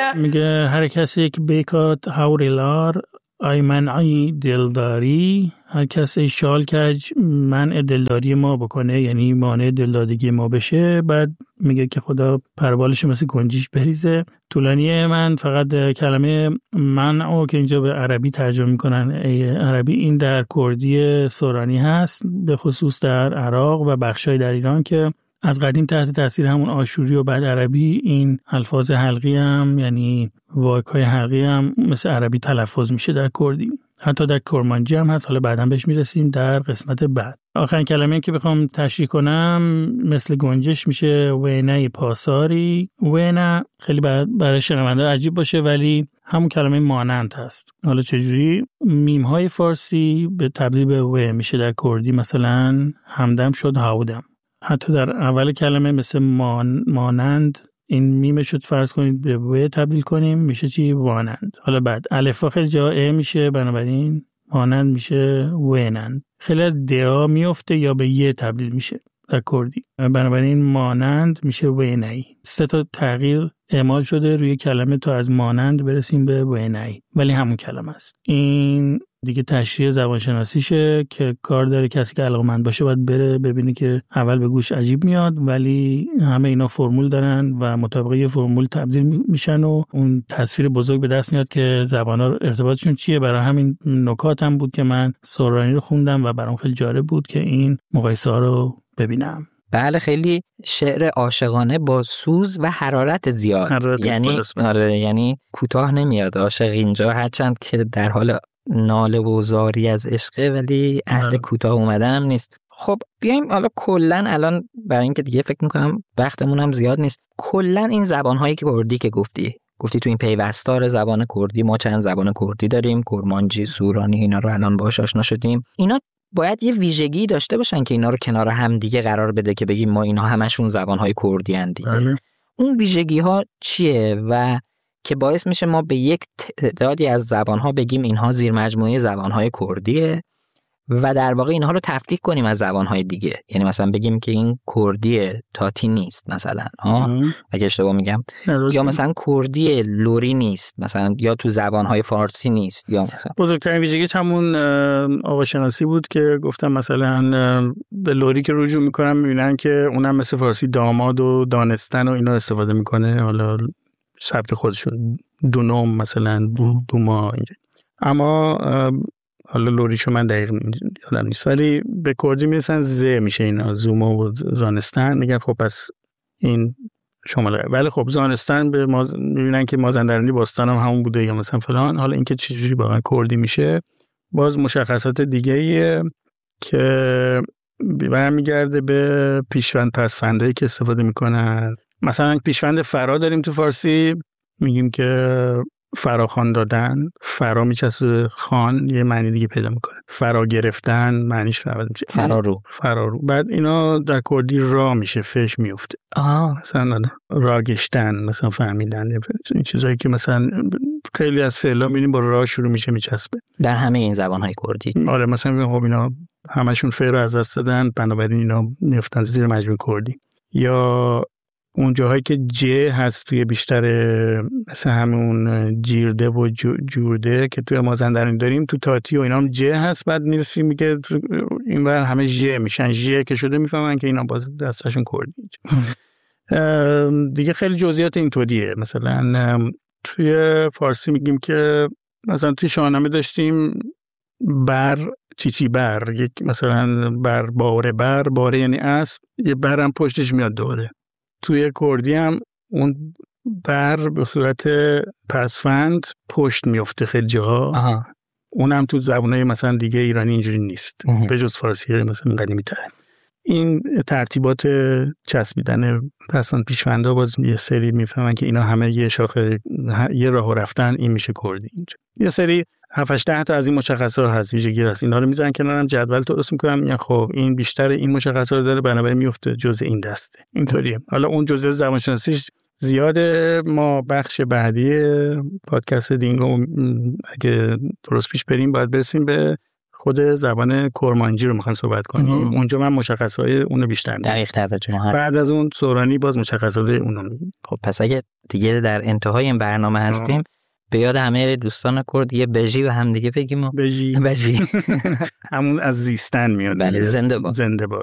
میگه هر کسی که بیکات هوریلار ای منعی دلداری، هر کسی شال کج منع دلداری ما بکنه، یعنی مانع دلدادگی ما بشه. بعد میگه که خدا پربالش مثل گنجیش بریزه. طولانیه، من فقط کلمه منعو که اینجا به عربی ترجمه میکنن عربی، این در کردی سورانی هست، به خصوص در عراق و بخشای در ایران که از قدیم تحت تاثیر همون آشوری و بعد عربی این الفاظ حلقی هم، یعنی واژه‌های حلقی هم مثل عربی تلفظ میشه در کردی. حتی در کرمانجی هم هست، حالا بعداً بهش میرسیم در قسمت بعد. آخرین کلمه‌ای که بخوام تشریح کنم مثل گنجش میشه وینه پاساری. وینه خیلی برای شنونده عجیب باشه ولی همون کلمه مانند هست. حالا چجوری؟ میم‌های فارسی به تبدیل به و میشه در کردی، مثلا همدم شد هاودم. حتی در اول کلمه مثل مانند این میمه شد فرض کنید به و تبدیل کنیم میشه چی؟ وانند. حالا بعد الفا خیلی جا ا میشه، بنابراین مانند میشه وینند. خیلی از دعا میفته یا به ی تبدیل میشه در کردی، بنابراین مانند میشه وینایی. 3 تا تغییر اعمال شده روی کلمه تا از مانند برسیم به وینایی، ولی همون کلمه است. این دیگه تشریح زبانشناسیشه که کار داره کسی که علاقه‌مند باشه باید بره ببینه که اول به گوش عجیب میاد ولی همه اینا فرمول دارن و مطابق یه فرمول تبدیل میشن و اون تصویر بزرگ به دست میاد که زبان‌ها ارتباطشون چیه. برای همین نکات هم بود که من سورانی رو خوندم و برام خیلی جالب بود که این مقایسه‌ها رو ببینم. بله، خیلی شعر عاشقانه با سوز و حرارت زیاد. یعنی کوتاه نمیاد عاشق اینجا، هرچند که در حال ناله و زاری از عشقه ولی اهل کوتاه اومدن هم نیست. خب بیایم حالا کلن الان برای اینکه دیگه فکر میکنم وقتمون هم زیاد نیست، کلن این زبان‌هایی که کردی که گفتی تو این پیوستار زبان کردی ما چند زبان کردی داریم، کرمانجی، سورانی، اینا رو الان باهاش آشنا شدیم. اینا باید یه ویژگی داشته باشن که اینا رو کنار هم دیگه قرار بده که بگیم ما اینا همشون زبان‌های کردی ان دیگه. اون ویژگی‌ها چیه و که باعث میشه ما به یک تعدادی از زبان‌ها بگیم اینها زیر مجموعه زبان‌های کردیه و در واقع اینها رو تفکیک کنیم از زبان‌های دیگه؟ یعنی مثلا بگیم که این کردی تاتی نیست مثلا، اگه اشتباه میگم، یا مثلا کردی لوری نیست مثلا، یا تو زبان‌های فارسی نیست، یا مثلا بزرگترین ویژگی همون آواشناسی بود که گفتم مثلا به لوری که رجوع میکنن میبینن که اونم مثل فارسی داماد و دانستن و اینا استفاده میکنه، حالا سبت خودشون دونم مثلا دوما اینجا. اما حالا لوریشو من دقیق یادم نیست ولی به کردی میرسن ز میشه اینا، زوما و زانستن، میگن خب پس این شمال غرب. ولی خب زانستن به میبینن که مازندرانی باستان هم همون بوده یا مثلا فلان. حالا اینکه چجوری واقعا کردی میشه باز مشخصات دیگه ایه که برمیگرده به پیشوند پسفندایی که استفاده میکنن. مثلا پیشوند فرا داریم تو فارسی، میگیم که فراخوان دادن، فرا میچسبه خان یه معنی دیگه پیدا میکنه، فرا گرفتن معنیش فرارو. بعد اینا در کردی را میشه، فش میفته. مثلا را گشتن، مثلا فهمیدن، این چیزایی که مثلا خیلی از فعلا میبینیم با را شروع میشه میچسبه در همه این زبانهای کردی. آره، مثلا خب اینا همشون فعل رو از دست دادن، بنابراین اینا میفتن زیر مجموع کردی. یا اون جاهایی که ج هست توی بیشتر مثل همون جیرده و جورده که توی مازندرانی داریم، تو تاتی و اینا هم ج هست. بعد میرسیم میگه این بر همه ج میشن، ج که شده میفهمن که اینا باز دستشون کردی. دیگه خیلی جزئیات اینطوریه. مثلا توی فارسی میگیم که مثلا توی شاهنامه داشتیم بر چیچی بر، یک مثلا بر باره یعنی اسب، یه برم پشتش میاد دوره. توی کردی هم اون بر به صورت پسفند پشت میفته خیلی جاها. اونم تو زبانهای مثلا دیگه ایرانی اینجوری نیست، به جز فارسی مثلا قدیمی تره. این ترتیبات چسبیدن پسفند پیشوندا باز یه سری میفهمن که اینا همه یه شاخه یه راه رفتن، این میشه کردی. اینجا یه سری 7-8 تا از این مشخصات هست، ویژگی هست، اینا رو میذارن کنارم، جدول درست میکنم، میگن خب این بیشتر این مشخصات رو داره بنابراین میفته جزء این دسته. اینطوریه. حالا اون جزء زبانشناسیش زیاده. ما بخش بعدی پادکست دینگو اگه درست پیش بریم باید برسیم به خود زبان کرمانجی رو میخوایم صحبت کنیم. اونجا من مشخصات اونو بیشتر دقیق ترجمه هست. بعد از اون سورانی باز مشخصات اونو. خب پس اگه دیگه در انتهای این برنامه هستیم به یاد همه دوستان کرد یه بژی به هم دیگه بگیم. بژی همون از زیستن میاد. بله، زنده باد. زنده باد.